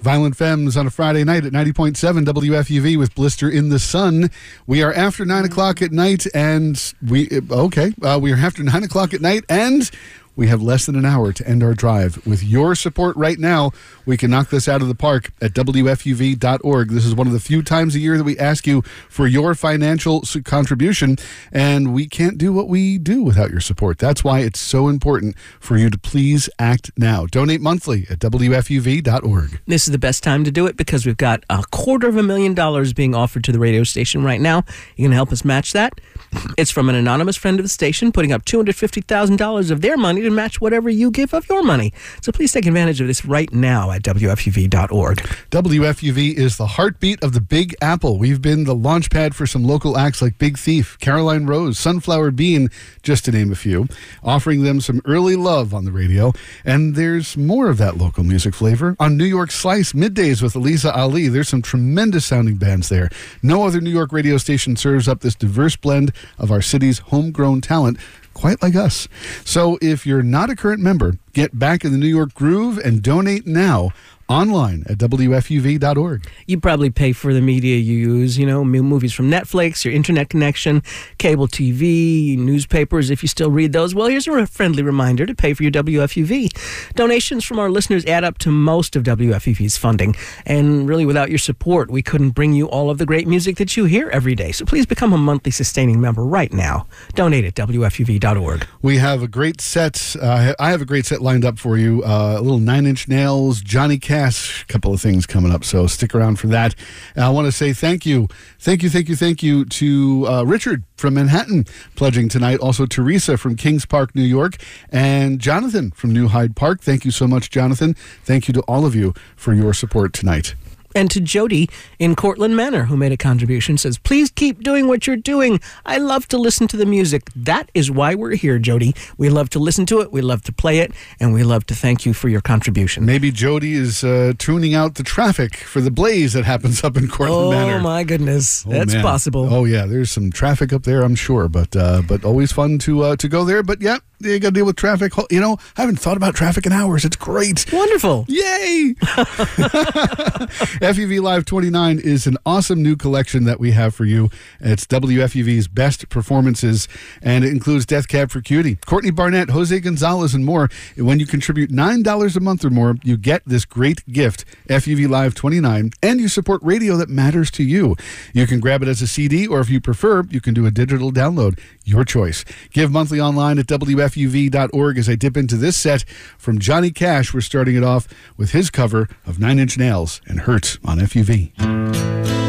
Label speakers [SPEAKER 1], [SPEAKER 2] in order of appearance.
[SPEAKER 1] Violent Femmes on a Friday night at 90.7 WFUV with Blister in the Sun. We are after 9 o'clock at night, and we are after 9 o'clock at night, and we have less than an hour to end our drive. With your support right now, we can knock this out of the park at WFUV.org. This is one of the few times a year that we ask you for your financial contribution, and we can't do what we do without your support. That's why it's so important for you to please act now. Donate monthly at WFUV.org.
[SPEAKER 2] This is the best time to do it because we've got $250,000 being offered to the radio station right now. You can help us match that. It's from an anonymous friend of the station putting up $250,000 of their money to match whatever you give of your money. So please take advantage of this right now at WFUV.org.
[SPEAKER 1] WFUV is the heartbeat of the Big Apple. We've been the launch pad for some local acts like Big Thief, Caroline Rose, Sunflower Bean, just to name a few, offering them some early love on the radio. And there's more of that local music flavor on New York Slice Middays with Eliza Ali. There's some tremendous sounding bands there. No other New York radio station serves up this diverse blend of our city's homegrown talent quite like us. So if you're not a current member, get back in the New York groove and donate now online at WFUV.org.
[SPEAKER 2] You probably pay for the media you use, movies from Netflix, your internet connection, cable TV, newspapers, if you still read those. Well, here's a friendly reminder to pay for your WFUV. Donations from our listeners add up to most of WFUV's funding. And really, without your support, we couldn't bring you all of the great music that you hear every day. So please become a monthly sustaining member right now. Donate at WFUV.org.
[SPEAKER 1] We have a great set. I have a great set lined up for you. A little Nine Inch Nails, Johnny Cash, a couple of things coming up, so stick around for that. And I want to say thank you to Richard from Manhattan pledging tonight, also Teresa from Kings Park, New York, and Jonathan from New Hyde Park. Thank you so much, Jonathan. Thank you to all of you for your support tonight.
[SPEAKER 2] And to Jody in Cortland Manor, who made a contribution, says, please keep doing what you're doing. I love to listen to the music. That is why we're here, Jody. We love to listen to it, we love to play it, and we love to thank you for your contribution.
[SPEAKER 1] Maybe Jody is tuning out the traffic for the blaze that happens up in Cortland Manor.
[SPEAKER 2] Oh, my goodness. That's possible.
[SPEAKER 1] Oh, yeah, there's some traffic up there, I'm sure, but always fun to go there. But, yeah, you got to deal with traffic. I haven't thought about traffic in hours. It's great.
[SPEAKER 2] Wonderful.
[SPEAKER 1] Yay! FUV Live 29 is an awesome new collection that we have for you. It's WFUV's best performances, and it includes Death Cab for Cutie, Courtney Barnett, Jose Gonzalez, and more. And when you contribute $9 a month or more, you get this great gift, FUV Live 29, and you support radio that matters to you. You can grab it as a CD, or if you prefer, you can do a digital download. Your choice. Give monthly online at WFUV.org. As I dip into this set from Johnny Cash, we're starting it off with his cover of Nine Inch Nails and Hurt on FUV.